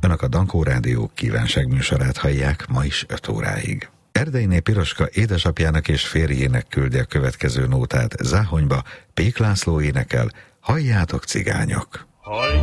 Önök a Dankó Rádió kívánságműsorát hallják ma is 5 óráig. Erdeiné Piroska édesapjának és férjének küldi a következő nótát. Záhonyba Pék László énekel, halljátok cigányok!